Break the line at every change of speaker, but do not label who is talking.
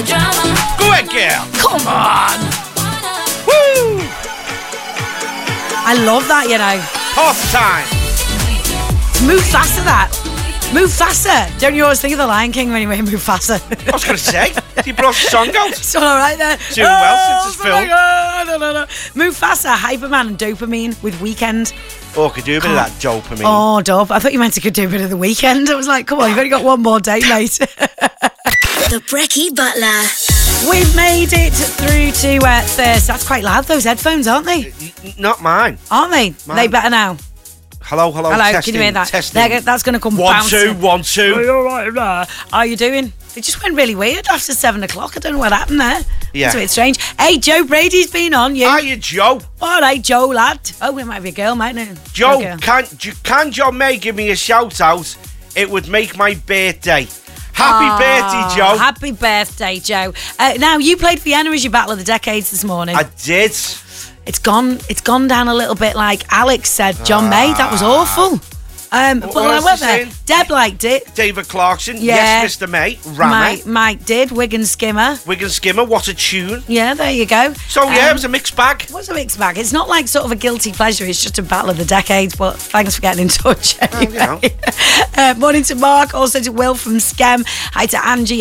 Go ahead, girl.
Come on.
Woo!
I love that, you know.
Half time.
Move faster, that. Move faster. Don't you always think of the Lion King when you hear move faster?
I was going to say, he brought the song out.
It's all right there.
Doing well since his film.
No. Move faster. Hyperman and Dopamine with Weekend.
Oh, could do a bit of that dopamine.
Oh, dope. I thought you meant you could do a bit of the Weekend. I was like, come on, you've only got one more day, mate.
The Brekkie Butler.
We've made it through to Thursday. That's quite loud, those headphones, aren't they?
Not mine.
Aren't they?
Mine.
They better now.
Hello.
Testing, can you hear that?
Testing.
That's going to come
1
bouncing.
2 1 2.
Are you all right there? How are you doing? It just went really weird after 7 o'clock. I don't know what happened there.
Yeah.
It's a bit strange. Hey, Joe Brady's been on. You?
Hiya, Joe.
All right, Joe, lad. Oh, it might be a girl, mightn't it?
Joe,
Okay.
can John May give me a shout out? It would make my birthday. Happy birthday, Joe.
Happy birthday, Joe. Now, you played Vienna as your Battle of the Decades this morning.
I did.
It's gone down a little bit like Alex said. John May, that was awful. But
What
when I
else
went
you
there,
saying?
Deb liked it.
David Clarkson.
Yeah.
Yes, Mr. May. Rammer.
Mike did. Wigan Skimmer.
Wigan Skimmer. What a tune.
Yeah, there you go.
So, it was a mixed bag.
What's a mixed bag? It's not like sort of a guilty pleasure. It's just a battle of the decades. But thanks for getting in touch. Anyway. Morning to Mark. Also to Will from Skem. Hi to Angie.